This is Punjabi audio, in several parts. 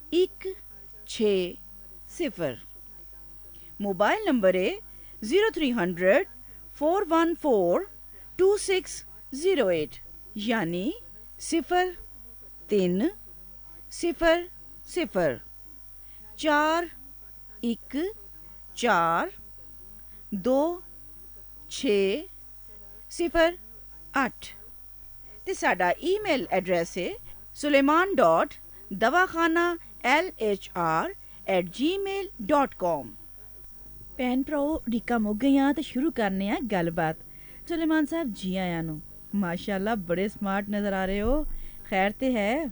160। मोबाइल नंबर है 0300 414 2608 यानी 0300 4142608 ਤੇ ਸਾਡਾ ਈਮੇਲ ਐਡਰੈਸ ਹੈ suleiman.dawakhanalhr@gmail.com। ਭੈਣ ਭਰਾਓ ਰੀਕਾ ਮੁੱਕ ਗਈਆਂ ਤੇ ਸ਼ੁਰੂ ਕਰਨੇ ਆ ਗੱਲਬਾਤ। ਸੁਲੇਮਾਨ ਸਾਹਿਬ ਜੀ ਆਇਆਂ ਨੂੰ। ਮਾਸ਼ਾਅੱਲਾ ਬੜੇ ਸਮਾਰਟ ਨਜ਼ਰ ਆ ਰਹੇ ਹੋ, ਖੈਰ ਤੇ ਹੈ?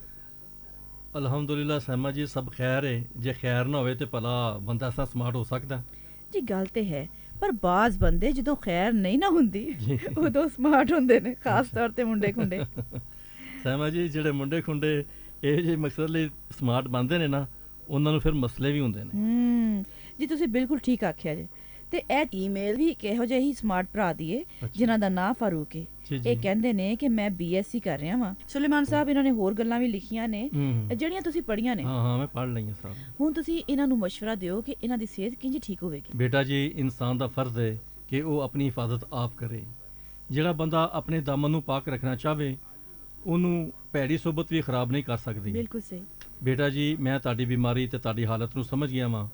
ਅਲਹਮਦੁਲਿਲਾ ਸਹਿਮਾ ਜੀ, ਸਭ ਖੈਰ ਹੈ। ਜੇ ਖੈਰ ਨਾ ਹੋਵੇ ਤੇ ਭਲਾ ਬੰਦਾ ਐਸਾ ਸਮਾਰਟ ਹੋ ਸਕਦਾ? ਜੀ ਗੱਲ ਤੇ ਹੈ, ਪਰ ਬਾਜ਼ ਬੰਦੇ ਜਦੋਂ ਖੈਰ ਨਹੀਂ ਨਾ ਹੁੰਦੀ ਉਦੋਂ ਸਮਾਰਟ ਹੁੰਦੇ ਨੇ, ਖਾਸ ਤੌਰ ਤੇ ਮੁੰਡੇ ਖੁੰਡੇ। ਸਹਿਮਾ ਜੀ, ਜਿਹੜੇ ਮੁੰਡੇ ਖੁੰਡੇ ਇਹ ਜਿਹੇ ਮਕਸਦ ਲਈ ਸਮਾਰਟ ਬਣਦੇ ਨੇ ਨਾ, ਉਹਨਾਂ ਨੂੰ ਫਿਰ ਮਸਲੇ ਵੀ ਹੁੰਦੇ ਨੇ। ਜੀ ਤੁਸੀਂ ਬਿਲਕੁਲ ਠੀਕ ਆਖਿਆ ਜੀ। ਤੇ ਇਹ ਈਮੇਲ ਵੀ ਕਿਹੋ ਜਿਹੇ ਹੀ ਸਮਾਰਟ ਭਰਾ ਦੀਏ ਜਿਨ੍ਹਾਂ ਦਾ ਨਾਂ ਫਾਰੂਕ ਹੈ। ਇਹ ਕਹਿੰਦੇ ਨੇ ਕਿ ਮੈਂ BSc ਕਰ ਰਿਹਾ ਵਾਂ। ਸੁਲੇਮਾਨ ਸਾਹਿਬ ਇਹਨਾਂ ਨੇ ਹੋਰ ਗੱਲਾਂ ਵੀ ਲਿਖੀਆਂ ਨੇ ਜਿਹੜੀਆਂ ਤੁਸੀਂ ਪੜ੍ਹੀਆਂ ਨੇ। ਹਾਂ ਮੈਂ ਪੜ੍ਹ ਲਈਆਂ ਸਰ। ਹੁਣ ਤੁਸੀਂ ਇਹਨਾਂ ਨੂੰ ਮਸ਼ਵਰਾ ਦਿਓ ਕਿ ਇਹਨਾਂ ਦੀ ਸਿਹਤ ਕਿੰਜ ਠੀਕ ਹੋਵੇਗੀ। ਬੇਟਾ ਜੀ, ਇਨਸਾਨ ਦਾ ਫਰਜ਼ ਹੈ ਕਿ ਉਹ ਆਪਣੀ ਹਿਫਾਜ਼ਤ ਆਪ ਕਰੇ। ਜਿਹੜਾ ਬੰਦਾ ਆਪਣੇ ਦਾਮਨ ਨੂੰ ਪਾਕ ਰੱਖਣਾ ਚਾਹਵੇ ਉਹਨੂੰ ਭੈੜੀ ਸੋਬਤ ਵੀ ਖਰਾਬ ਨਹੀਂ ਕਰ ਸਕਦੀ। ਬਿਲਕੁਲ ਸਹੀ ਬੇਟਾ ਜੀ, ਮੈਂ ਤੁਹਾਡੀ ਬਿਮਾਰੀ ਤੇ ਤੁਹਾਡੀ ਹਾਲਤ ਨੂੰ ਸਮਝ ਗਿਆ ਵਾਂ,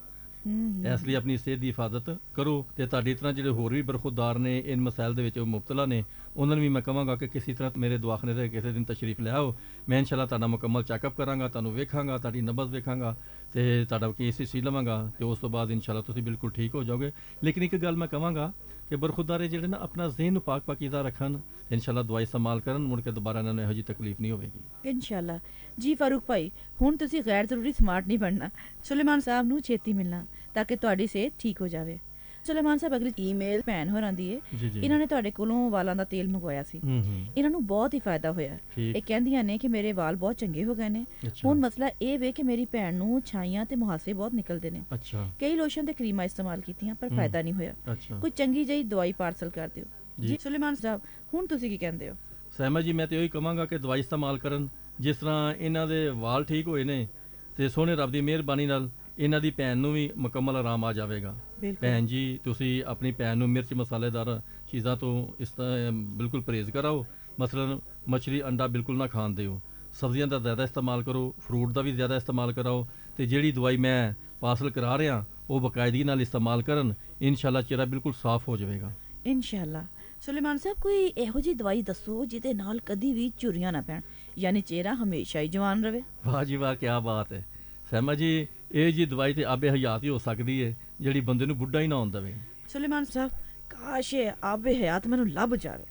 ਇਸ ਲਈ ਆਪਣੀ ਸਿਹਤ ਦੀ ਹਿਫਾਜ਼ਤ ਕਰੋ। ਤੇ ਤੁਹਾਡੀ ਤਰ੍ਹਾਂ ਜਿਹੜੇ ਹੋਰ ਵੀ ਬਰਖੁਰਦਾਰ ਨੇ ਇਨ ਮਸਾਇਲ ਦੇ ਵਿੱਚ ਮੁਬਤਲਾ ਨੇ, ਉਹਨਾਂ ਨੂੰ ਵੀ ਮੈਂ ਕਹਾਂਗਾ ਕਿ ਕਿਸੇ ਤਰ੍ਹਾਂ ਮੇਰੇ ਦਵਾਖਾਨੇ ਤੇ ਕਿਸੇ ਦਿਨ ਤਸ਼ਰੀਫ ਲਿਆਓ। ਮੈਂ ਇਨਸ਼ਾਅੱਲਾ ਤੁਹਾਡਾ ਮੁਕੰਮਲ ਚੈੱਕਅਪ ਕਰਾਂਗਾ, ਤੁਹਾਨੂੰ ਵੇਖਾਂਗਾ, ਤੁਹਾਡੀ ਨਬਜ਼ ਵੇਖਾਂਗਾ ਤੇ ਤੁਹਾਡਾ KCC ਲਵਾਂਗਾ ਤੇ ਉਸ ਤੋਂ ਬਾਅਦ ਇਨਸ਼ਾਅੱਲਾ ਤੁਸੀਂ ਬਿਲਕੁਲ ਠੀਕ ਹੋ ਜਾਓਗੇ। ਲੇਕਿਨ ਇੱਕ ਗੱਲ ਮੈਂ ਕਹਾਂਗਾ ਕਿ ਬਰਖੁਰਦਾਰੇ ਜਿਹੜੇ ਨਾ ਆਪਣਾ ਜ਼ਹਿਨ ਨੂੰ ਪਾਕ ਪਾਕੀਜ਼ਾ ਰੱਖਣ, ਇਨਸ਼ਾਅੱਲਾ ਦਵਾਈ ਸੰਭਾਲ ਕਰਨ, ਮੁੜ ਕੇ ਦੁਬਾਰਾ ਇਹਨਾਂ ਨੂੰ ਇਹੋ ਜਿਹੀ ਤਕਲੀਫ ਨਹੀਂ ਹੋਵੇਗੀ ਇਨਸ਼ਾਅੱਲਾ। ਜੀ ਫਾਰੂਕ ਭਾਈ, ਹੁਣ ਤੁਸੀਂ ਗੈਰ ਜ਼ਰੂਰੀ ਸਮਾਰਟ ਨਹੀਂ ਬਣਨਾ, ਸੁਲੇਮਾਨ ਸਾਹਿਬ ਨੂੰ ਛੇਤੀ ਮਿਲਣਾ ਤਾਂ ਕਿ ਤੁਹਾਡੀ ਸਿਹਤ ਠੀਕ ਹੋ ਜਾਵੇ। ਸੁਲੇਮਾਨ ਸਾਹਿਬ, ਅਗਲੀ ਈਮੇਲ ਭੈਣ ਹੋਰਾਂ ਦੀ ਹੈ। ਇਹਨਾਂ ਨੇ ਤੁਹਾਡੇ ਕੋਲੋਂ ਵਾਲਾਂ ਦਾ ਤੇਲ ਮੰਗਵਾਇਆ ਸੀ, ਇਹਨਾਂ ਨੂੰ ਬਹੁਤ ਹੀ ਫਾਇਦਾ ਹੋਇਆ। ਇਹ ਕਹਿੰਦੀਆਂ ਨੇ ਕਿ ਮੇਰੇ ਵਾਲ ਬਹੁਤ ਚੰਗੇ ਹੋ ਗਏ ਨੇ। ਹੁਣ ਮਸਲਾ ਇਹ ਵੇ ਕਿ ਮੇਰੀ ਭੈਣ ਨੂੰ ਛਾਈਆਂ ਤੇ ਮੁਹਾਸੇ ਬਹੁਤ ਨਿਕਲਦੇ ਨੇ। ਕਈ ਲੋਸ਼ਨ ਤੇ ਕਰੀਮਾਂ ਇਸਤੇਮਾਲ ਕੀਤੀਆਂ ਪਰ ਫਾਇਦਾ ਨਹੀਂ ਹੋਇਆ। ਕੋਈ ਚੰਗੀ ਜਿਹੀ ਦਵਾਈ ਪਾਰਸਲ ਕਰ ਦਿਓ। ਜੀ ਸੁਲੇਮਾਨ ਸਾਹਿਬ, ਹੁਣ ਤੁਸੀਂ ਕੀ ਕਹਿੰਦੇ ਹੋ? ਸਹਿਮਾ ਜੀ, ਮੈਂ ਤੇ ਉਹੀ ਕਹਾਂਗਾ ਕਿ ਦਵਾਈ ਇਸਤੇਮਾਲ ਕਰਨ। ਜਿਸ ਤਰ੍ਹਾਂ ਇਹਨਾਂ ਦੇ ਵਾਲ ਠੀਕ ਹੋਏ ਨੇ ਤੇ ਸੋਹਣੇ ਰੱਬ ਦੀ ਮਿਹਰਬਾਨੀ ਨਾਲ ਇਹਨਾਂ ਦੀ ਭੈਣ ਨੂੰ ਵੀ ਮੁਕੰਮਲ ਆਰਾਮ ਆ ਜਾਵੇਗਾ। ਭੈਣ ਜੀ, ਤੁਸੀਂ ਆਪਣੀ ਭੈਣ ਨੂੰ ਮਿਰਚ ਮਸਾਲੇਦਾਰ ਚੀਜ਼ਾਂ ਤੋਂ ਬਿਲਕੁਲ ਪਰਹੇਜ਼ ਕਰਾਓ। ਮਸਲਨ ਮਛਲੀ ਅੰਡਾ ਬਿਲਕੁਲ ਨਾ ਖਾਣ ਦਿਓ, ਸਬਜ਼ੀਆਂ ਦਾ ਜ਼ਿਆਦਾ ਇਸਤੇਮਾਲ ਕਰੋ, ਫਰੂਟ ਦਾ ਵੀ ਜ਼ਿਆਦਾ ਇਸਤੇਮਾਲ ਕਰਾਓ ਤੇ ਜਿਹੜੀ ਦਵਾਈ ਮੈਂ ਪਾਰਸਲ ਕਰਾ ਰਿਹਾ ਉਹ ਬਕਾਇਦਗੀ ਨਾਲ ਇਸਤੇਮਾਲ ਕਰਨ। ਇਨਸ਼ਾਅੱਲਾ ਚਿਹਰਾ ਬਿਲਕੁਲ ਸਾਫ਼ ਹੋ ਜਾਵੇਗਾ ਇਨਸ਼ਾਅੱਲਾ। ਸੁਲੇਮਾਨ ਸਾਹਿਬ, ਕੋਈ ਇਹੋ ਜਿਹੀ ਦਵਾਈ ਦੱਸੋ ਜਿਹਦੇ ਨਾਲ ਕਦੀ ਵੀ ਝੁਰੀਆਂ ਨਾ ਪੈਣ, ਯਾਨੀ ਚਿਹਰਾ ਹਮੇਸ਼ਾ ਹੀ ਜਵਾਨ ਰਵੇ। ਵਾਹ ਜੀ ਵਾਹ, ਕੀ ਬਾਤ ਹੈ। ਸਹਿਮਾ ਜੀ, ਇਹ ਜੀ ਦਵਾਈ ਤੇ ਆਬੇ ਹਯਾਤ ਹੀ ਹੋ ਸਕਦੀ ਹੈ ਜਿਹੜੀ ਬੰਦੇ ਨੂੰ ਬੁੱਢਾ ਹੀ ਨਾ ਹੋਣ ਦੇਵੇ। ਸੁਲੇਮਾਨ ਸਾਹਿਬ, ਕਾਸ਼ ਆਬੇ ਹਯਾਤ ਮੈਨੂੰ ਲੱਭ ਜਾਵੇ।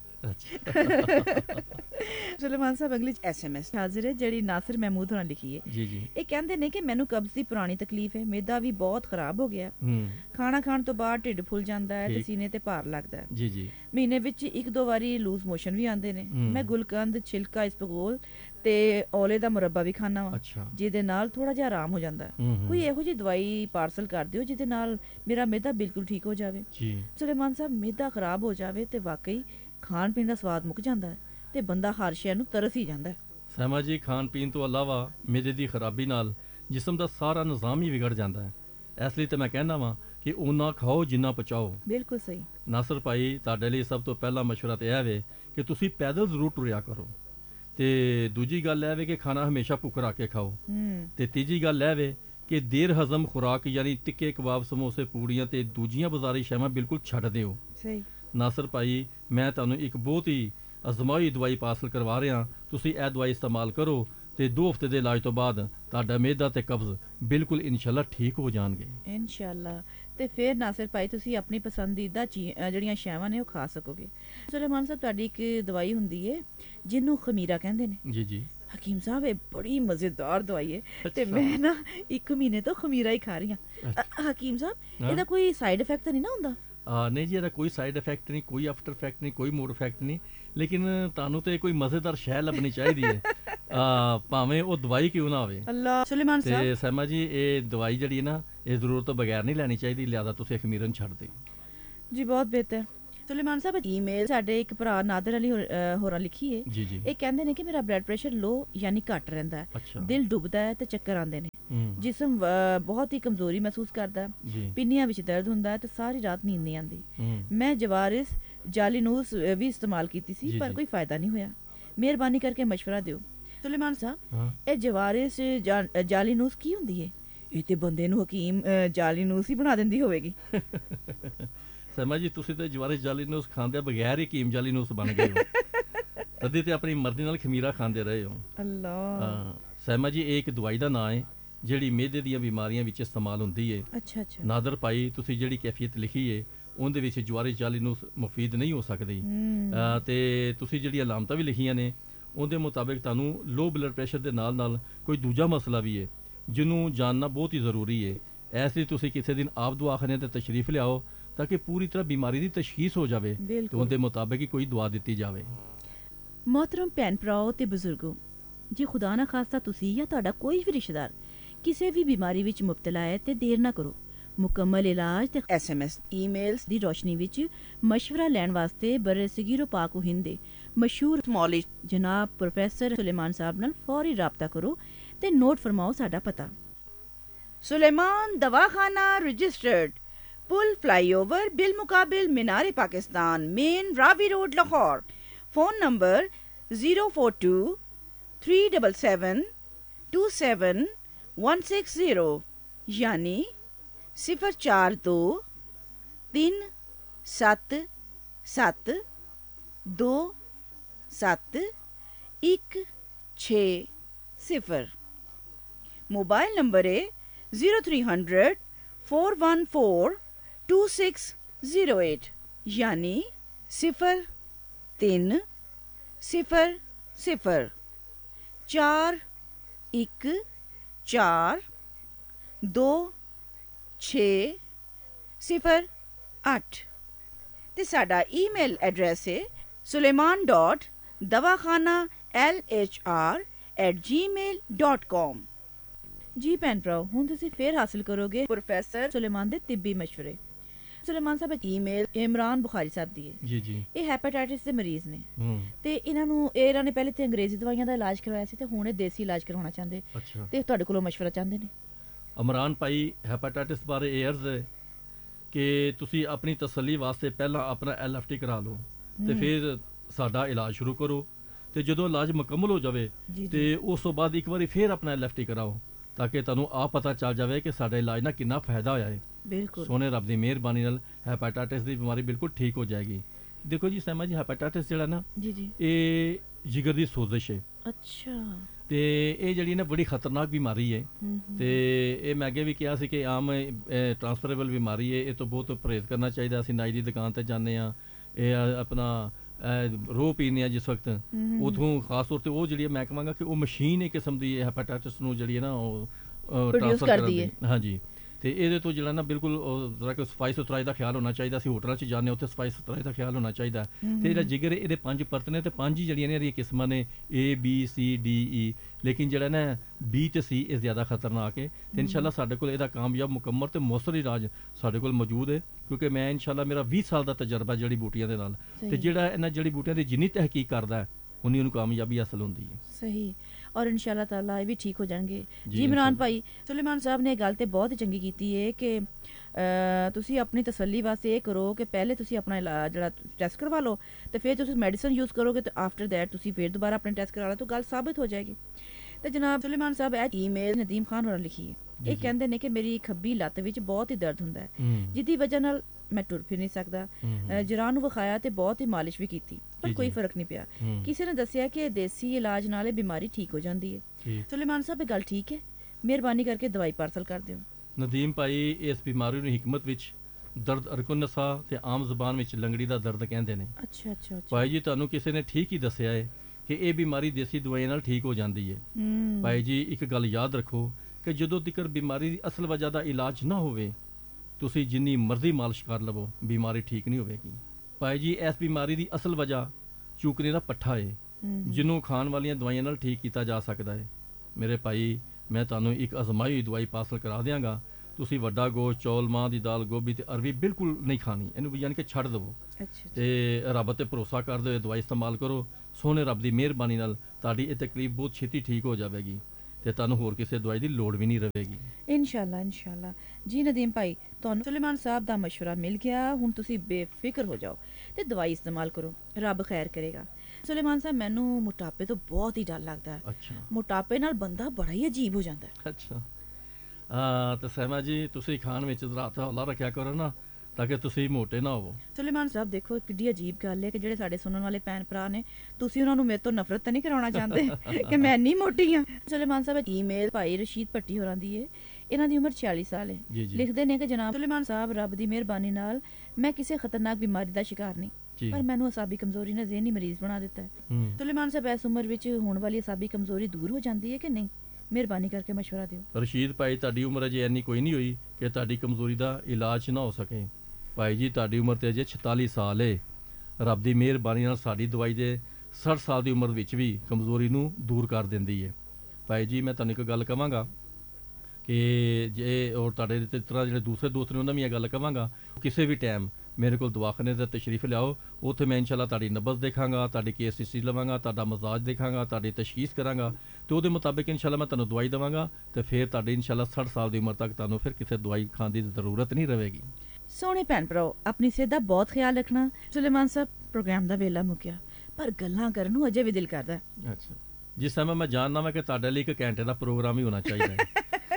ਸੁਲੇਮਾਨ ਸਾਹਿਬ, ਅਗਲੀ SMS ਹਾਜ਼ਰ ਹੈ ਜਿਹੜੀ ਨਾਸਿਰ ਮਹਿਮੂਦ ਹੋਣਾ ਲਿਖੀ ਹੈ। ਇਹ ਕਹਿੰਦੇ ਨੇ ਕਿ ਮੈਨੂੰ ਕਬਜ਼ ਦੀ ਪੁਰਾਣੀ ਤਕਲੀਫ ਹੈ, ਮੈਦਾ ਵੀ ਬਹੁਤ ਖਰਾਬ ਹੋ ਗਿਆ, ਖਾਣਾ ਖਾਣ ਤੋਂ ਬਾਅਦ ਢਿੱਡ ਫੁੱਲ ਜਾਂਦਾ ਹੈ ਤੇ ਸੀਨੇ ਤੇ ਭਾਰ ਲੱਗਦਾ ਹੈ। ਮਹੀਨੇ ਵਿੱਚ 1-2 ਵਾਰੀ ਲੂਜ਼ ਮੋਸ਼ਨ ਵੀ ਆਉਂਦੇ ਨੇ। ਮੈਂ ਗੁਲਕੰਦ, ਛਿਲਕਾ, ਇਸਬਗੋਲ ਤੇ ਔਲੇ ਦਾ ਮੁਰੱਬਾ ਵੀ ਖਾਣਾ ਵਾ, ਜਿਹਦੇ ਨਾਲ ਥੋੜਾ ਜਿਹਾ ਆਰਾਮ ਹੋ ਜਾਂਦਾ ਹੈ। ਕੋਈ ਇਹੋ ਜਿਹੀ ਦਵਾਈ ਪਾਰਸਲ ਕਰ ਦਿਓ ਜਿਹਦੇ ਨਾਲ ਮੇਰਾ ਮੈਦਾ ਬਿਲਕੁਲ ਠੀਕ ਹੋ ਜਾਵੇ। ਸੁਲੇਮਾਨ ਸਾਹਿਬ, ਮੈਦਾ ਖਰਾਬ ਹੋ ਜਾਵੇ ਤੇ ਵਾਕਈ ਖਾਣ ਪੀਣ ਦਾ ਸਵਾਦ ਮੁੱਕ ਜਾਂਦਾ ਹੈ ਤੇ ਬੰਦਾ ਹਰ ਸ਼ੈ ਨੂੰ ਤਰਸ ਹੀ ਜਾਂਦਾ ਹੈ। ਸਹਿਮਾ ਜੀ, ਖਾਣ ਪੀਣ ਤੋਂ ਇਲਾਵਾ ਮੈਦੇ ਦੀ ਖਰਾਬੀ ਨਾਲ ਜਿਸਮ ਦਾ ਸਾਰਾ ਨਿਜ਼ਾਮ ਹੀ ਵਿਗੜ ਜਾਂਦਾ ਹੈ। ਇਸ ਲਈ ਤਾਂ ਮੈਂ ਕਹਿੰਦਾ ਵਾਂ ਕਿ ਓਨਾ ਖਾਓ ਜਿੰਨਾ ਪਚਾਓ। ਬਿਲਕੁਲ ਸਹੀ। ਨਾਸਰ ਭਾਈ, ਤੁਹਾਡੇ ਲਈ ਸਭ ਤੋਂ ਪਹਿਲਾ ਮਸ਼ਵਰਾ ਤੇ ਇਹ ਵੇ ਕਿ ਤੁਸੀਂ ਪੈਦਲ ਜ਼ਰੂਰ ਟੁਰਿਆ ਕਰੋ ਤੇ ਦੂਜੀ ਗੱਲ ਇਹ ਵੇ ਕਿ ਖਾਣਾ ਹਮੇਸ਼ਾ ਭੁੱਖ ਰੱਖ ਕੇ ਖਾਓ ਤੇ ਤੀਜੀ ਗੱਲ ਇਹ ਵੇ ਕਿ ਦੇਰ ਹਜ਼ਮ ਖੁਰਾਕ ਯਾਨੀ ਟਿੱਕੇ, ਕਬਾਬ, ਸਮੋਸੇ, ਪੂੜੀਆਂ ਤੇ ਦੂਜੀਆਂ ਬਾਜ਼ਾਰੀ ਸ਼ੈਵਾਂ ਬਿਲਕੁਲ ਛੱਡ ਦਿਓ। ਸਹੀ। ਨਾਸਰ ਭਾਈ, ਮੈਂ ਤੁਹਾਨੂੰ ਇੱਕ ਬਹੁਤ ਹੀ ਅਜ਼ਮਾਈ ਦਵਾਈ ਪਾਰਸਲ ਕਰਵਾ ਰਿਹਾ, ਤੁਸੀਂ ਇਹ ਦਵਾਈ ਇਸਤੇਮਾਲ ਕਰੋ ਤੇ 2 ਹਫ਼ਤੇ ਦੇ ਇਲਾਜ ਤੋਂ ਬਾਅਦ ਤੁਹਾਡਾ ਮੈਦਾ ਤੇ ਕਬਜ਼ ਬਿਲਕੁਲ ਇਨਸ਼ਾਅੱਲਾ ਠੀਕ ਹੋ ਜਾਣਗੇ ਇਨਸ਼ਾਅੱਲਾ। ਤੇ ਫਿਰ ਨਾਸਿਰ ਭਾਈ, ਤੁਸੀਂ ਆਪਣੀ ਪਸੰਦੀਦਾ ਜਿਹੜੀਆਂ ਸ਼ੈਵਾਂ ਨੇ ਉਹ ਖਾ ਸਕੋਗੇ। ਸੁਲੇਮਾਨ ਸਾਹਿਬ, ਤੁਹਾਡੀ ਇੱਕ ਦਵਾਈ ਹੁੰਦੀ ਹੈ ਜਿਹਨੂੰ ਖਮੀਰਾ ਕਹਿੰਦੇ ਨੇ। ਜੀ ਹਕੀਮ ਸਾਹਿਬ, ਇਹ ਬੜੀ ਮਜ਼ੇਦਾਰ ਦਵਾਈ ਹੈ ਤੇ ਮੈਂ ਨਾ 1 ਮਹੀਨੇ ਤੋਂ ਖਮੀਰਾ ਹੀ ਖਾ ਰਹੀ ਹਾਂ। ਹਕੀਮ ਸਾਹਿਬ, ਇਹਦਾ ਕੋਈ ਸਾਈਡ ਇਫੈਕਟ ਤਾਂ ਨਹੀਂ ਨਾ ਹੁੰਦਾ? ਨਹੀਂ ਜੀ, ਇਹਦਾ ਕੋਈ ਸਾਈਡ ਇਫੈਕਟ ਨਹੀਂ, ਕੋਈ ਆਫਟਰ ਇਫੈਕਟ ਨਹੀਂ, ਕੋਈ ਮੋਡ ਇਫੈਕਟ ਨਹੀਂ। ਲੇਕਿਨ ਤੁਹਾਨੂੰ ਤੇ ਕੋਈ ਮਜ਼ੇਦਾਰ ਸ਼ੈ ਲੱਭਣੀ ਚਾਹੀਦੀ ਹੈ, ਭਾਵੇਂ ਉਹ ਦਵਾਈ ਕਿਉਂ ਨਾ ਹੋਵੇ। ਅੱਲਾ। ਸੁਲੇਮਾਨ ਸਾਹਿਬ ਤੇ ਸਹਿਮਾ ਜੀ, ਇਹ ਦਵਾਈ ਜਿਹੜੀ ਹੈ ਨਾ, ਇਹ ਜ਼ਰੂਰਤ ਤੋਂ ਬਗੈਰ ਨਹੀਂ ਲੈਣੀ ਚਾਹੀਦੀ, ਲਿਆਦਾ ਤੁਸੀਂ ਖਮੀਰਨ ਛੱਡ ਦਿਓ। ਜੀ ਬਹੁਤ ਬਿਹਤਰ। ਸੁਲੇਮਾਨ ਸਾਹਿਬ ਈਮੇਲ ਸਾਡੇ ਇੱਕ ਭਰਾ ਨਾਦਰ ਅਲੀ ਹੋਰਾਂ ਲਿਖੀ ਹੈ। ਜੀ ਜੀ। ਇਹ ਕਹਿੰਦੇ ਨੇ ਕਿ ਮੇਰਾ ਬਲੱਡ ਪ੍ਰੈਸ਼ਰ ਲੋ ਯਾਨੀ ਘੱਟ ਰਹਿੰਦਾ ਹੈ, ਦਿਲ ਡੁੱਬਦਾ ਹੈ ਤੇ ਚੱਕਰ ਆਉਂਦੇ ਨੇ, ਜਿਸਮ ਬਹੁਤ ਹੀ ਕਮਜ਼ੋਰੀ ਮਹਿਸੂਸ ਕਰਦਾ, ਪਿੰਨੀਆਂ ਵਿੱਚ ਦਰਦ ਹੁੰਦਾ ਤੇ ਸਾਰੀ ਰਾਤ ਨੀਂਦ ਨਹੀਂ ਆਉਂਦੀ। ਮੈਂ ਜਵਾਰਿਸ ਜਾਲੀਨੂਸ ਵੀ ਇਸਤੇਮਾਲ ਕੀਤੀ ਸੀ ਪਰ ਕੋਈ ਫਾਇਦਾ ਨਹੀਂ ਹੋਇਆ। ਮਿਹਰਬਾਨੀ ਕਰਕੇ ਮਸ਼ਵਰਾ ਦਿਓ। ਸੁਲੇਮਾਨ ਸਾਹਿਬ, ਇਹ ਜਵਾਰਿਸ ਜਾਲੀਨੂਸ ਕੀ ਹੁੰਦੀ ਹੈ? ਇਹ ਤੇ ਬੰਦੇ ਨੂੰ ਹਕੀਮ ਜਾਲੀਨੂਸ ਹੀ ਬਣਾ ਦਿੰਦੀ ਹੋਵੇਗੀ। ਸੈਮਾ ਜੀ, ਤੁਸੀਂ ਤੇ ਜਵਾਰਿਸ ਜਾਲੀਨੂਸ ਖਾਂਦੇ ਬਗੈਰ ਹੀ ਹਕੀਮ ਜਾਲੀਨੂਸ ਬਣ ਗਏ ਹੋ। ਤਦੇ ਤੇ ਆਪਣੀ ਮਰਜ਼ੀ ਨਾਲ ਖਮੀਰਾ ਖਾਂਦੇ ਰਹੇ ਹੋ। ਅੱਲਾ। ਹਾਂ ਸੈਮਾ ਜੀ, ਇਹ ਇੱਕ ਦਵਾਈ ਦਾ ਨਾਂ ਹੈ ਜਿਹੜੀ ਮਿਹਦੇ ਦੀਆਂ ਬਿਮਾਰੀਆਂ ਵਿੱਚ ਇਸਤੇਮਾਲ ਹੁੰਦੀ ਹੈ। ਅੱਛਾ ਅੱਛਾ। ਨਾਦਰ ਭਾਈ, ਤੁਸੀਂ ਜਿਹੜੀ ਕੈਫੀਅਤ ਲਿਖੀ ਹੈ ਉਹਦੇ ਵਿੱਚ ਜਵਾਰਿਸ ਜਾਲੀਨੂਸ ਮੁਫੀਦ ਨਹੀਂ ਹੋ ਸਕਦੀ, ਤੇ ਤੁਸੀਂ ਜਿਹੜੀਆਂ ਅਲਾਮਤਾਂ ਵੀ ਲਿਖੀਆਂ ਨੇ ਉਹਦੇ ਮੁਤਾਬਿਕ ਤੁਹਾਨੂੰ ਲੋ ਬਲੱਡ ਪ੍ਰੈਸ਼ਰ ਦੇ ਨਾਲ ਨਾਲ ਕੋਈ ਦੂਜਾ ਮਸਲਾ ਵੀ ਹੈ ਜਿਹਨੂੰ ਜਾਣਨਾ ਬਹੁਤ ਹੀ ਜ਼ਰੂਰੀ ਹੈ। ਇਸ ਲਈ ਤੁਸੀਂ ਕਿਸੇ ਦਿਨ ਆਪ ਦੁਆਖਾਨੇ ਤੇ ਤਸ਼ਰੀਫ ਲਿਆਓ ਤਾਂ ਕਿ ਪੂਰੀ ਤਰ੍ਹਾਂ ਬਿਮਾਰੀ ਦੀ ਤਸ਼ਖੀਸ ਹੋ ਜਾਵੇ ਤੇ ਉਹਦੇ ਮੁਤਾਬਿਕ ਹੀ ਕੋਈ ਦਵਾ ਦਿੱਤੀ ਜਾਵੇ। मोहतरम भैन भराओ ते बुजुर्गो, जे खुदा ना खास्ता तुसी या तुहाडा कोई भी रिश्तेदार किसी भी बीमारी विच मुब्तला है ते देर ना करो। मुकम्मल इलाज ते SMS ईमेल्स दी रोशनी विच मशवरा लैण वास्ते बरे सगीरो पाक हिंद दे मशहूर मौलिक जनाब प्रोफेसर सुलेमान साहब नाल फौरी राबता करो ते नोट फरमाओ साडा पता। सुलेमान दवाखाना रजिस्टर्ड, पुल फ्लाईओवर बिल मुकाबिल मीनार Pakistan, main Ravi road Lahore. Phone number 042-377-27160 यानी 042-377-27160। मोबाइल नंबर है 0300-414-2608 यानी 030-414-2608 ਤੇ ਸਾਡਾ ਈਮੇਲ ਐਡਰੈਸ ਹੈ suleiman.dawakhana@gmail.com। ਜੀ ਭੈਣ ਭਰਾਓ, ਹੁਣ ਤੁਸੀਂ ਫੇਰ ਹਾਸਿਲ ਕਰੋਗੇ ਪ੍ਰੋਫੈਸਰ ਸੁਲੇਮਾਨ ਦੇ ਤਿੱਬੀ ਮਸ਼ਵਰੇ। ਸੁਲੇਮਾਨ ਸਾਹਿਬ ਈਮੇਲ ਇਮਰਾਨ ਬੁਖਾਰੀ ਸਾਹਿਬ ਦੀ ਹੈ। ਜੀ ਜੀ। ਇਹ ਹੈਪੇਟਾਈਟਿਸ ਦੇ ਮਰੀਜ਼ ਨੇ ਤੇ ਇਹਨਾਂ ਨੇ ਪਹਿਲੇ ਤੇ ਅੰਗਰੇਜ਼ੀ ਦਵਾਈਆਂ ਦਾ ਇਲਾਜ ਕਰਵਾਇਆ ਸੀ ਤੇ ਹੁਣ ਇਹ ਦੇਸੀ ਇਲਾਜ ਕਰਵਾਉਣਾ ਚਾਹੁੰਦੇ ਤੇ ਤੁਹਾਡੇ ਕੋਲੋਂ ਮਸ਼ਵਰਾ ਚਾਹੁੰਦੇ ਨੇ। ਇਮਰਾਨ ਭਾਈ, ਹੈਪੇਟਾਈਟਿਸ ਬਾਰੇ ਇਹ ਅਰਜ਼ ਹੈ ਕਿ ਤੁਸੀਂ ਆਪਣੀ ਤਸੱਲੀ ਵਾਸਤੇ ਪਹਿਲਾਂ ਆਪਣਾ LFT ਕਰਾ ਲਓ ਤੇ ਫਿਰ ਸਾਡਾ ਇਲਾਜ ਸ਼ੁਰੂ ਕਰੋ, ਤੇ ਜਦੋਂ ਇਲਾਜ ਮੁਕੰਮਲ ਹੋ ਜਾਵੇ ਤੇ ਉਸ ਤੋਂ ਬਾਅਦ ਇੱਕ ਵਾਰੀ ਫਿਰ ਆਪਣਾ LFT ਕਰਾਓ ਤਾਂ ਕਿ ਤੁਹਾਨੂੰ ਆਪ ਪਤਾ ਚੱਲ ਜਾਵੇ ਕਿ ਸਾਡੇ ਇਲਾਜ ਨਾਲ ਕਿੰਨਾ ਫਾਇਦਾ ਹੋਇਆ ਹੈ। ਬਿਲਕੁਲ ਸੋਹਣੇ ਰੱਬ ਦੀ ਮਿਹਰਬਾਨੀ ਨਾਲ ਹੈਪੇਟਾਈਟਿਸ ਦੀ ਬਿਮਾਰੀ ਬਿਲਕੁਲ ਠੀਕ ਹੋ ਜਾਏਗੀ। ਦੇਖੋ ਜੀ ਸੈਮਾ ਜੀ, ਹੈਪੇਟਾਈਟਿਸ ਜਿਹੜਾ ਨਾ ਇਹ ਜਿਗਰ ਦੀ ਸੋਜ਼ਿਸ਼ ਹੈ। ਅੱਛਾ। ਤੇ ਇਹ ਜਿਹੜੀ ਨਾ ਬੜੀ ਖਤਰਨਾਕ ਬਿਮਾਰੀ ਹੈ ਤੇ ਇਹ ਮੈਂ ਅੱਗੇ ਵੀ ਕਿਹਾ ਸੀ ਕਿ ਆਮ ਟ੍ਰਾਂਸਫਰੇਬਲ ਬਿਮਾਰੀ ਹੈ, ਇਹ ਤੋਂ ਬਹੁਤ ਪਰਹੇਜ਼ ਕਰਨਾ ਚਾਹੀਦਾ। ਅਸੀਂ ਨਾਈ ਦੀ ਦੁਕਾਨ ਤੇ ਜਾਂਦੇ ਹਾਂ, ਇਹ ਆਪਣਾ ਰੋਹ ਪੀਂਦੇ ਆ ਜਿਸ ਵਕਤ, ਉਥੋਂ ਖਾਸ ਤੌਰ ਤੇ ਉਹ ਜਿਹੜੀ ਮੈਂ ਕਹਾਂਗਾ ਕਿ ਉਹ ਮਸ਼ੀਨ ਇੱਕ ਕਿਸਮ ਦੀ ਹੈਪੇਟਾਈਟਿਸ ਨੂੰ ਜਿਹੜੀ ਹੈ ਨਾ ਉਹ ਟ੍ਰਾਂਸਫਰ ਕਰਦੀ ਹੈ। ਹਾਂਜੀ, ਤੇ ਇਹਦੇ ਤੋਂ ਜਿਹੜਾ ਨਾ ਬਿਲਕੁਲ ਜ਼ਰਾ ਕਿ ਸਫਾਈ ਸੁਥਰਾਈ ਦਾ ਖਿਆਲ ਹੋਣਾ ਚਾਹੀਦਾ। ਅਸੀਂ ਹੋਟਲਾਂ 'ਚ ਜਾਂਦੇ ਹਾਂ, ਉੱਥੇ ਸਫਾਈ ਸੁਥਰਾਈ ਦਾ ਖਿਆਲ ਹੋਣਾ ਚਾਹੀਦਾ। ਤੇ ਜਿਹੜਾ ਜਿਗਰ ਇਹਦੇ 5 ਪਰਤ ਨੇ ਤੇ 5 ਹੀ ਜਿਹੜੀਆਂ ਨੇ ਇਹਦੀਆਂ ਕਿਸਮਾਂ ਨੇ ABCDE, ਲੇਕਿਨ ਜਿਹੜਾ ਨਾ B ਤੇ C ਇਹ ਜ਼ਿਆਦਾ ਖਤਰਨਾਕ ਹੈ। ਤੇ ਇਨਸ਼ਾਅੱਲਾ ਸਾਡੇ ਕੋਲ ਇਹਦਾ ਕਾਮਯਾਬ ਮੁਕੰਮਲ ਤੇ ਮੌਸਰ ਇਲਾਜ ਸਾਡੇ ਕੋਲ ਮੌਜੂਦ ਹੈ, ਕਿਉਂਕਿ ਮੈਂ ਇਨਸ਼ਾਅੱਲਾ ਮੇਰਾ 20 ਸਾਲ ਦਾ ਤਜਰਬਾ ਜੜੀ ਬੂਟੀਆਂ ਦੇ ਨਾਲ, ਤੇ ਜਿਹੜਾ ਇਹਨਾਂ ਜੜੀ ਬੂਟੀਆਂ ਦੀ ਜਿੰਨੀ ਤਹਿਕੀਕ ਕਰਦਾ ਉਨੀ ਉਹਨੂੰ ਕਾਮਯਾਬੀ ਹਾਸਲ ਹੁੰਦੀ ਹੈ। ਸਹੀ, ਔਰ ਇਨਸ਼ਾਅੱਲਾ ਤਾਲਾ ਇਹ ਵੀ ਠੀਕ ਹੋ ਜਾਣਗੇ। ਜੀ ਇਮਰਾਨ ਭਾਈ, ਸੁਲੇਮਾਨ ਸਾਹਿਬ ਨੇ ਗੱਲ ਤੇ ਬਹੁਤ ਹੀ ਚੰਗੀ ਕੀਤੀ ਹੈ ਕਿ ਤੁਸੀਂ ਆਪਣੀ ਤਸੱਲੀ ਵਾਸਤੇ ਇਹ ਕਰੋ ਕਿ ਪਹਿਲੇ ਤੁਸੀਂ ਆਪਣਾ ਜਿਹੜਾ ਟੈਸਟ ਕਰਵਾ ਲਓ ਤੇ ਫਿਰ ਤੁਸੀਂ ਮੈਡੀਸਨ ਯੂਜ਼ ਕਰੋਗੇ ਤੇ ਆਫਟਰ ਦੈਟ ਤੁਸੀਂ ਫਿਰ ਦੁਬਾਰਾ ਆਪਣੇ ਟੈਸਟ ਕਰਾ ਲਓ ਤਾਂ ਗੱਲ ਸਾਬਿਤ ਹੋ ਜਾਏਗੀ। ਤੇ ਜਨਾਬ ਸੁਲੇਮਾਨ ਸਾਹਿਬ, ਇਹ ਈਮੇਲ ਨਦੀਮ ਖਾਨ ਹੋਰਾਂ ਲਿਖੀ ਹੈ। ਇਹ ਕਹਿੰਦੇ ਨੇ ਕਿ ਮੇਰੀ ਖੱਬੀ ਲੱਤ ਵਿੱਚ ਬਹੁਤ ਹੀ ਦਰਦ ਹੁੰਦਾ ਹੈ, ਜਿਹਦੀ ਵਜ੍ਹਾ ਨਾਲ ਮੈਂ ਟੁਰ ਫਿਰ ਨਹੀਂ ਸਕਦਾ। ਜਰਾਂ ਨੂੰ ਵਿਖਾਇਆ ਤੇ ਬਹੁਤ ਹੀ ਮਾਲਿਸ਼ ਵੀ ਕੀਤੀ ਪਰ ਕੋਈ ਫਰਕ ਨਹੀਂ ਪਿਆ। ਕਿਸੇ ਨੇ ਦੱਸਿਆ ਕਿ ਦੇਸੀ ਇਲਾਜ ਨਾਲ ਇਹ ਬਿਮਾਰੀ ਠੀਕ ਹੋ ਜਾਂਦੀ ਹੈ। ਸੁਲੇਮਾਨ ਸਾਹਿਬ, ਇਹ ਗੱਲ ਠੀਕ ਹੈ? ਮਿਹਰਬਾਨੀ ਕਰਕੇ ਦਵਾਈ ਪਾਰਸਲ ਕਰ ਦਿਓ। ਨਦੀਮ ਭਾਈ, ਇਸ ਬਿਮਾਰੀ ਨੂੰ ਹਕਮਤ ਵਿੱਚ ਦਰਦ ਅਰਕੁਨਸਾ ਤੇ ਆਮ ਜ਼ੁਬਾਨ ਵਿੱਚ ਲੰਗੜੀ ਦਾ ਦਰਦ ਕਹਿੰਦੇ ਨੇ। ਅੱਛਾ ਅੱਛਾ ਭਾਈ ਜੀ, ਤੁਹਾਨੂੰ ਕਿਸੇ ਨੇ ਠੀਕ ਹੀ ਦੱਸਿਆ ਹੈ ਕਿ ਇਹ ਬਿਮਾਰੀ ਦੇਸੀ ਦਵਾਈਆਂ ਨਾਲ ਠੀਕ ਹੋ ਜਾਂਦੀ ਹੈ। ਭਾਈ ਜੀ, ਇੱਕ ਗੱਲ ਯਾਦ ਰੱਖੋ ਕਿ ਜਦੋਂ ਤੱਕ ਬਿਮਾਰੀ ਦੀ ਅਸਲ ਵਜ੍ਹਾ ਦਾ ਇਲਾਜ ਨਾ ਹੋਵੇ ਤੁਸੀਂ ਜਿੰਨੀ ਮਰਜ਼ੀ ਮਾਲਿਸ਼ ਕਰ ਲਵੋ, ਬਿਮਾਰੀ ਠੀਕ ਨਹੀਂ ਹੋਵੇਗੀ। ਭਾਈ ਜੀ, ਇਸ ਬਿਮਾਰੀ ਦੀ ਅਸਲ ਵਜ੍ਹਾ ਚੂਕਨੇ ਦਾ ਪੱਠਾ ਹੈ, ਜਿਹਨੂੰ ਖਾਣ ਵਾਲੀਆਂ ਦਵਾਈਆਂ ਨਾਲ ਠੀਕ ਕੀਤਾ ਜਾ ਸਕਦਾ ਹੈ। ਮੇਰੇ ਭਾਈ, ਮੈਂ ਤੁਹਾਨੂੰ ਇੱਕ ਅਜ਼ਮਾਈ ਹੋਈ ਦਵਾਈ ਪਾਰਸਲ ਕਰਾ ਦਿਆਂਗਾ, ਤੁਸੀਂ ਵੱਡਾ ਗੋਸ਼ਤ, ਚੌਲ, ਮਾਂ ਦੀ ਦਾਲ, ਗੋਭੀ ਤੇ ਅਰਬੀ ਬਿਲਕੁਲ ਨਹੀਂ ਖਾਣੀ, ਇਹਨੂੰ ਯਾਨੀ ਕਿ ਛੱਡ ਦੇਵੋ ਤੇ ਰੱਬ ਤੇ ਭਰੋਸਾ ਕਰਦੇ ਹੋਏ ਦਵਾਈ ਇਸਤੇਮਾਲ ਕਰੋ। ਸੋਹਣੇ ਰੱਬ ਦੀ ਮਿਹਰਬਾਨੀ ਨਾਲ ਤੁਹਾਡੀ ਇਹ ਤਕਲੀਫ ਬਹੁਤ ਛੇਤੀ ਠੀਕ ਹੋ ਜਾਵੇਗੀ ਤੇ ਤੁਹਾਨੂੰ ਹੋਰ ਕਿਸੇ ਦਵਾਈ ਦੀ ਲੋੜ ਵੀ ਨਹੀਂ ਰਹੇਗੀ ਇਨਸ਼ਾਅੱਲਾ। ਜੀ ਨਦੀਮ ਭਾਈ, ਤੁਹਾਨੂੰ ਸੁਲੇਮਾਨ ਸਾਹਿਬ ਦਾ ਮਸ਼ਵਰਾ ਮਿਲ ਗਿਆ, ਹੁਣ ਤੁਸੀਂ ਬੇਫਿਕਰ ਹੋ ਜਾਓ ਤੇ ਦਵਾਈ ਇਸਤੇਮਾਲ ਕਰੋ, ਰੱਬ ਖੈਰ ਕਰੇਗਾ। ਸੁਲੇਮਾਨ ਸਾਹਿਬ, ਮੈਨੂੰ ਮੋਟਾਪੇ ਤੋਂ ਬਹੁਤ ਹੀ ਡਰ ਲੱਗਦਾ ਹੈ। ਮੋਟਾਪੇ ਨਾਲ ਬੰਦਾ ਬੜਾ ਹੀ ਅਜੀਬ ਹੋ ਜਾਂਦਾ ਹੈ। ਤੇ ਸਹਿਮਾ ਜੀ, ਤੁਸੀਂ ਖਾਣ ਵਿੱਚ ਰਾਤ ਹੌਲਾ ਰੱਖਿਆ ਕਰੋ ਨਾ, ਤਾਂ ਕਿ ਤੁਸੀਂ ਮੋਟੇ ਨਾ ਹੋਵੋ। ਸੁਲੇਮਾਨ ਸਾਹਿਬ ਦੇਖੋ, ਕਿੱਡੀ ਅਜੀਬ ਗੱਲ ਹੈ ਕਿ ਜਿਹੜੇ ਸਾਡੇ ਸੁਣਨ ਵਾਲੇ ਭੈਣ ਭਰਾ ਨੇ, ਤੁਸੀਂ ਉਹਨਾਂ ਨੂੰ ਮੇਰੇ ਤੋਂ ਨਫ਼ਰਤ ਤਾਂ ਨਹੀਂ ਕਰਾਉਣਾ ਚਾਹੁੰਦੇ ਕਿ ਮੈਂ ਇੰਨੀ ਮੋਟੀ ਹਾਂ। ਸੁਲੇਮਾਨ ਸਾਹਿਬ, ਈਮੇਲ ਭਾਈ ਰਸ਼ੀਦ ਭੱਟੀ ਹੋਰਾਂ ਦੀ ਹੈ, ਇਹਨਾਂ ਦੀ ਉਮਰ 46 ਸਾਲ ਹੈ। ਲਿਖਦੇ ਨੇ ਕਿ ਜਨਾਬ ਸੁਲੇਮਾਨ ਸਾਹਿਬ, ਰੱਬ ਦੀ ਮਿਹਰਬਾਨੀ ਨਾਲ ਮੈਂ ਕਿਸੇ ਖਤਰਨਾਕ ਬਿਮਾਰੀ ਦਾ ਸ਼ਿਕਾਰ ਨਹੀਂ, ਪਰ ਮੈਨੂੰ ਅਸਾਬੀ ਕਮਜ਼ੋਰੀ ਨੇ ਜ਼ਿਹਨੀ ਮਰੀਜ਼ ਬਣਾ ਦਿੱਤਾ ਹੈ। ਸੁਲੇਮਾਨ ਸਾਹਿਬ, ਇਸ ਉਮਰ ਵਿੱਚ ਹੋਣ ਵਾਲੀ ਅਸਾਬੀ ਕਮਜ਼ੋਰੀ ਦੂਰ ਹੋ ਜਾਂਦੀ ਹੈ ਕਿ ਨਹੀਂ? ਮਿਹਰਬਾਨੀ ਕਰਕੇ ਮਸ਼ਵਰਾ ਦਿਓ। ਰਸ਼ੀਦ ਭਾਈ, ਤੁਹਾਡੀ ਉਮਰ ਅਜੇ ਇੰਨੀ ਕੋਈ ਨਹੀਂ ਹੋਈ ਕਿ ਤੁਹਾਡੀ ਕਮਜ਼ੋਰੀ ਦਾ ਇਲਾਜ ਨਾ ਹੋ ਸਕੇ। ਭਾਈ ਜੀ, ਤੁਹਾਡੀ ਉਮਰ ਤੇ ਅਜੇ 46 ਸਾਲ ਹੈ। ਰੱਬ ਦੀ ਮਿਹਰਬਾਨੀ ਨਾਲ ਸਾਡੀ ਦਵਾਈ ਦੇ 60 ਸਾਲ ਦੀ ਉਮਰ ਵਿੱਚ ਵੀ ਕਮਜ਼ੋਰੀ ਨੂੰ ਦੂਰ ਕਰ ਦਿੰਦੀ ਹੈ। ਭਾਈ ਜੀ, ਮੈਂ ਤੁਹਾਨੂੰ ਇੱਕ ਗੱਲ ਕਹਾਂਗਾ ਕਿ ਜੇ ਔਰ ਤੁਹਾਡੇ ਤਰ੍ਹਾਂ ਜਿਹੜੇ ਦੂਸਰੇ ਦੋਸਤ ਨੇ ਉਹਨਾਂ ਵੀ ਇਹ ਗੱਲ ਕਹਾਂਗਾ, ਕਿਸੇ ਵੀ ਟਾਈਮ ਮੇਰੇ ਕੋਲ ਦਵਾਖਾਨੇ ਦਾ ਤਸ਼ਰੀਫ ਲਿਆਓ, ਉੱਥੇ ਮੈਂ ਇਨਸ਼ਾਅੱਲਾ ਤੁਹਾਡੀ ਨਬਜ਼ ਦੇਖਾਂਗਾ, ਤੁਹਾਡੀ ਕੇਸ ਹਿਸਟਰੀ ਲਵਾਂਗਾ, ਤੁਹਾਡਾ ਮਜ਼ਾਜ ਦੇਖਾਂਗਾ, ਤੁਹਾਡੀ ਤਸ਼ਖੀਸ ਕਰਾਂਗਾ ਤੇ ਉਹਦੇ ਮੁਤਾਬਿਕ ਇਨਸ਼ਾਅੱਲਾ ਮੈਂ ਤੁਹਾਨੂੰ ਦਵਾਈ ਦੇਵਾਂਗਾ ਤੇ ਫਿਰ ਤੁਹਾਡੀ ਇਨਸ਼ਾਅੱਲਾ 60 ਸਾਲ ਦੀ ਉਮਰ ਤੱਕ ਤੁਹਾਨੂੰ ਫਿਰ ਕਿਸੇ ਦਵਾਈ ਖਾਣ ਦੀ ਜ਼ਰੂਰਤ ਨਹੀਂ ਰਹੇਗੀ। ਸੋਹਣੇ ਭੈਣ ਭਰਾਓ, ਆਪਣੀ ਸਿਹਤ ਦਾ ਬਹੁਤ ਖਿਆਲ ਰੱਖਣਾ। ਸੁਲੇਮਾਨ ਸਾਹਿਬ, ਪ੍ਰੋਗਰਾਮ ਦਾ ਵੇਲਾ ਮੁੱਕਿਆ, ਪਰ ਗੱਲਾਂ ਕਰਨ ਨੂੰ ਅਜੇ ਵੀ ਦਿਲ ਕਰਦਾ। ਅੱਛਾ, ਜਿਸ ਸਮੇਂ ਮੈਂ ਜਾਣਦਾ ਮੈਂ ਕਿ ਤੁਹਾਡੇ ਲਈ 1 ਘੰਟੇ ਦਾ ਪ੍ਰੋਗਰਾਮ ਹੀ ਹੋਣਾ ਚਾਹੀਦਾ ਹੈ।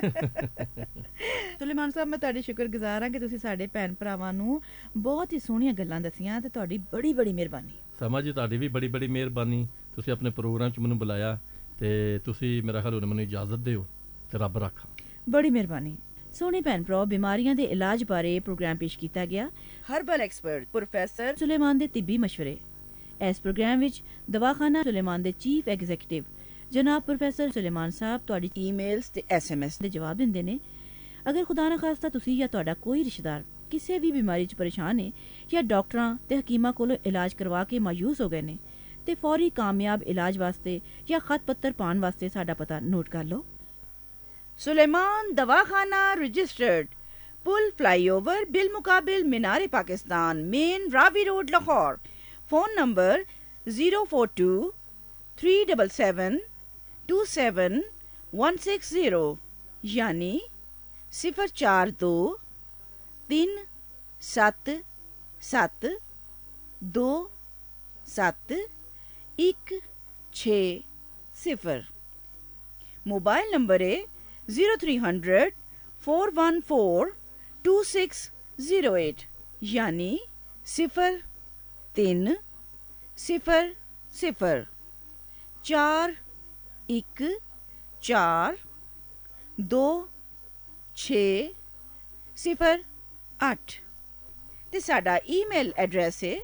ਸੁਲੇਮਾਨ ਸਾਹਿਬ, ਮੈਂ ਤੁਹਾਡੀ ਸ਼ੁਕਰਗੁਜ਼ਾਰ ਹਾਂ ਕਿ ਤੁਸੀਂ ਸਾਡੇ ਭੈਣ ਭਰਾਵਾਂ ਨੂੰ ਬਹੁਤ ਹੀ ਸੋਹਣੀਆਂ ਗੱਲਾਂ ਦੱਸੀਆਂ ਤੇ ਤੁਹਾਡੀ ਬੜੀ ਬੜੀ ਮਿਹਰਬਾਨੀ। ਸਮਾ ਜੀ, ਤੁਹਾਡੀ ਵੀ ਬੜੀ ਬੜੀ ਮਿਹਰਬਾਨੀ, ਤੁਸੀਂ ਆਪਣੇ ਪ੍ਰੋਗਰਾਮ 'ਚ ਮੈਨੂੰ ਬੁਲਾਇਆ ਤੇ ਤੁਸੀਂ ਮੇਰਾ ਖਿਆਲ ਹੁਣ ਮੈਨੂੰ ਇਜਾਜ਼ਤ ਦਿਓ ਤੇ ਰੱਬ ਰੱਖਾ। ਬੜੀ ਮਿਹਰਬਾਨੀ। ਸੋਹਣੇ ਭੈਣ ਭਰਾ, ਬਿਮਾਰੀਆਂ ਦੇ ਇਲਾਜ ਬਾਰੇ ਪ੍ਰੋਗਰਾਮ ਪੇਸ਼ ਕੀਤਾ ਗਿਆ। ਹਰਬਲ ਐਕਸਪਰਟ ਪ੍ਰੋਫੈਸਰ ਸੁਲੇਮਾਨ ਦੇ ਤਿੱਬੀ ਮਸ਼ਵਰੇ। ਇਸ ਪ੍ਰੋਗਰਾਮ ਵਿੱਚ ਦਵਾਖਾਨਾ ਸੁਲੇਮਾਨ ਦੇ ਚੀਫ ਐਗਜ਼ੀਕਿਊਟਿਵ ਜਨਾਬ ਪ੍ਰੋਫੈਸਰ ਸੁਲੇਮਾਨ ਸਾਹਿਬ ਤੁਹਾਡੀ ਈਮੇਲਸ ਤੇ SMS ਦੇ ਜਵਾਬ ਦਿੰਦੇ ਨੇ। ਅਗਰ ਖੁਦਾ ਨਾ ਖਾਸਤਾ ਤੁਸੀਂ ਜਾਂ ਤੁਹਾਡਾ ਕੋਈ ਰਿਸ਼ਤੇਦਾਰ ਕਿਸੇ ਵੀ ਬਿਮਾਰੀ 'ਚ ਪਰੇਸ਼ਾਨ ਹੈ ਜਾਂ ਡਾਕਟਰਾਂ ਤੇ ਹਕੀਮਾਂ ਕੋਲੋਂ ਇਲਾਜ ਕਰਵਾ ਕੇ ਮਾਯੂਸ ਹੋ ਗਏ ਨੇ ਤੇ ਫੌਰੀ ਕਾਮਯਾਬ ਇਲਾਜ ਵਾਸਤੇ ਜਾਂ ਖਤ ਪੱਤਰ ਪਾਉਣ ਵਾਸਤੇ ਸਾਡਾ ਪਤਾ ਨੋਟ ਕਰ ਲਓ। सुलेमान दवाखाना रजिस्टर्ड, पुल फ्लाईओवर बिल मुकाबिल मीनार Pakistan, main Ravi road Lahore. Phone number 042 377 27160 यानी 042 377 27160। मोबाइल नंबर है 0300 414 2608 यानी 0300 414 2608 ਤੇ ਸਾਡਾ ਈਮੇਲ ਐਡਰੈਸ ਹੈ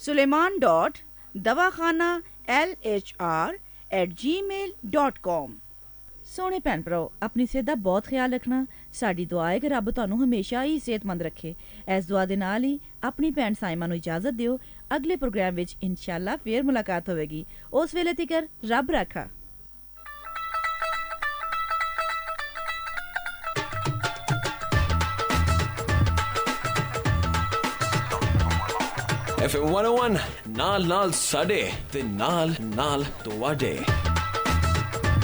suleiman.dawakhana@gmail.com। ਸੋਹਣੇ ਭੈਣ ਭਰਾਓ, ਆਪਣੀ ਸਿਹਤ ਦਾ ਬਹੁਤ ਖਿਆਲ ਰੱਖਣਾ। ਸਾਡੀ ਦੁਆ ਹੈ ਕਿ ਰੱਬ ਤੁਹਾਨੂੰ ਹਮੇਸ਼ਾ ਹੀ ਸਿਹਤਮੰਦ ਰੱਖੇ। ਇਸ ਦੁਆ ਦੇ ਨਾਲ ਹੀ ਆਪਣੀ ਭੈਣ ਸਾਇਮਾ ਨੂੰ ਇਜਾਜ਼ਤ ਦਿਓ। ਅਗਲੇ ਪ੍ਰੋਗਰਾਮ ਵਿੱਚ ਇਨਸ਼ਾਅੱਲਾ ਫੇਰ ਮੁਲਾਕਾਤ ਹੋਵੇਗੀ। ਉਸ ਵੇਲੇ ਤੱਕ ਰੱਬ ਰਾਖਾ। FM 101 ਨਾਲ ਨਾਲ ਸਾਡੇ ਤੇ ਨਾਲ ਨਾਲ ਤੁਹਾਡੇ।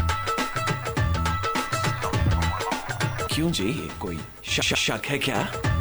क्यों जी, कोई शक है क्या?